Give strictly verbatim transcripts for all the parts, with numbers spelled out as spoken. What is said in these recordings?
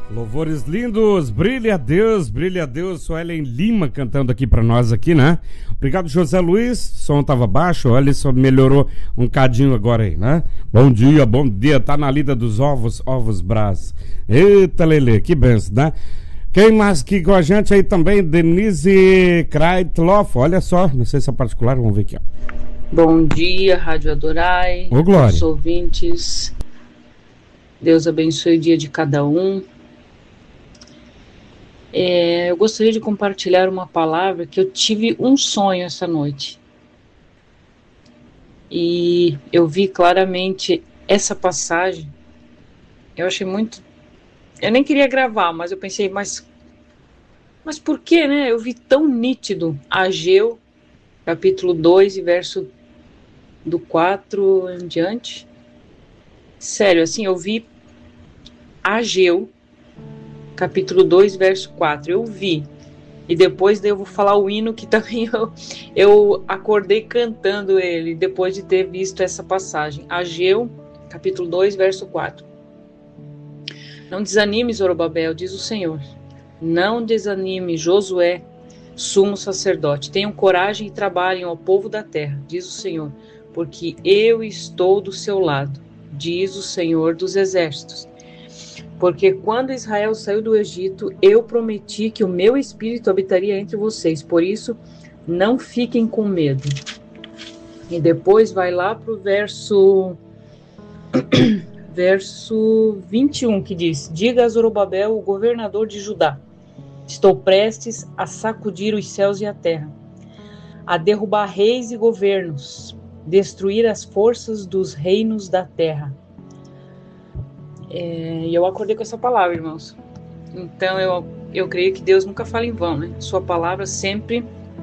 Louvores lindos, brilha a Deus, brilha a Deus. Suelen Lima cantando aqui pra nós aqui, né? Obrigado, José Luiz. O som tava baixo, olha, só melhorou um cadinho agora aí, né? Bom dia, bom dia. Tá na lida dos ovos, ovos Brás. Eita, Lelê, que benção, né? Quem mais aqui com a gente aí também? Denise Kreitloff, olha só, não sei se é particular, vamos ver aqui, ó. Bom dia, Rádio Adorai. Ô, Glória. Os ouvintes. Deus abençoe o dia de cada um. É, eu gostaria de compartilhar uma palavra que eu tive um sonho essa noite. E eu vi claramente essa passagem. Eu achei muito... Eu nem queria gravar, mas eu pensei, mas... Mas por que, né? Eu vi tão nítido Ageu, capítulo dois, e verso do quatro em diante. Sério, assim, eu vi Ageu, capítulo dois, verso quatro, eu vi, e depois eu vou falar o hino que também eu, eu acordei cantando ele, depois de ter visto essa passagem, Ageu, capítulo dois, verso quatro. Não desanime, Zorobabel, diz o Senhor, não desanime, Josué, sumo sacerdote, tenham coragem e trabalhem ao povo da terra, diz o Senhor, porque eu estou do seu lado, diz o Senhor dos exércitos. Porque quando Israel saiu do Egito, eu prometi que o meu espírito habitaria entre vocês. Por isso, não fiquem com medo. E depois vai lá para o verso, verso vinte e um, que diz: Diga a Zorobabel, o governador de Judá, estou prestes a sacudir os céus e a terra, a derrubar reis e governos, destruir as forças dos reinos da terra. É, e eu acordei com essa palavra, irmãos. Então eu, eu creio que Deus nunca fala em vão, né? Sua palavra sempre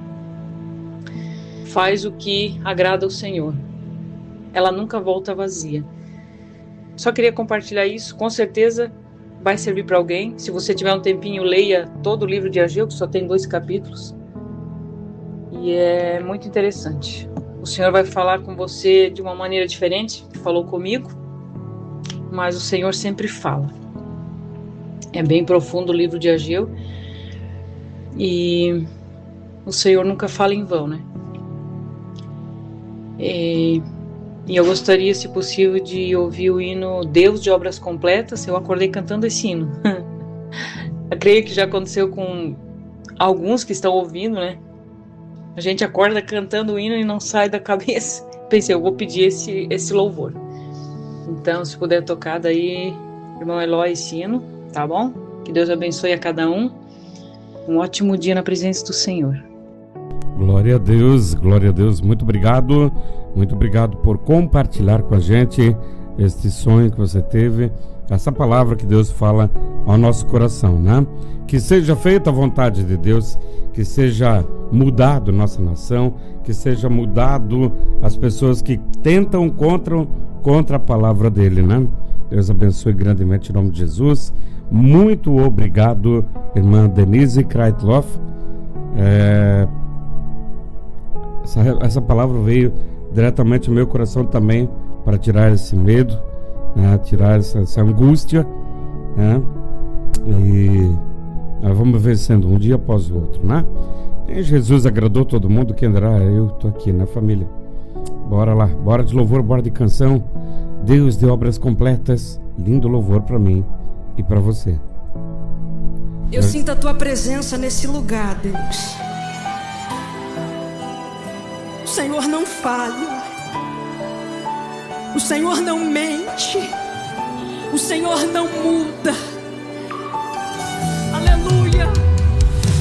faz o que agrada ao Senhor. Ela nunca volta vazia. Só queria compartilhar isso. Com certeza vai servir para alguém. Se você tiver um tempinho, leia todo o livro de Ageu, que só tem dois capítulos. E é muito interessante. O Senhor vai falar com você de uma maneira diferente, falou comigo. Mas o Senhor sempre fala. É bem profundo o livro de Ageu. E o Senhor nunca fala em vão, né? E, e eu gostaria, se possível, de ouvir o hino Deus de Obras Completas. Eu acordei cantando esse hino. Eu creio que já aconteceu com alguns que estão ouvindo, né? A gente acorda cantando o hino e não sai da cabeça. Pensei, eu vou pedir esse, esse louvor. Então, se puder tocar daí, irmão Eloy, esse hino, tá bom? Que Deus abençoe a cada um. Um ótimo dia na presença do Senhor. Glória a Deus, glória a Deus. Muito obrigado, muito obrigado por compartilhar com a gente este sonho que você teve, essa palavra que Deus fala ao nosso coração, né? Que seja feita a vontade de Deus, que seja mudado nossa nação, que seja mudado as pessoas que tentam contra, contra a palavra dele, né? Deus abençoe grandemente em nome de Jesus. Muito obrigado, irmã Denise Kreitloff. É... Essa, essa palavra veio diretamente ao meu coração também para tirar esse medo, né? Tirar essa, essa angústia, né? E nós vamos vencendo um dia após o outro, né? E Jesus agradou todo mundo, quem dará? Eu estou aqui na família. Bora lá, bora de louvor, bora de canção. Deus de obras completas, lindo louvor para mim e para você. Eu é. sinto a tua presença nesse lugar, Deus. O Senhor não falha, o Senhor não mente, o Senhor não muda.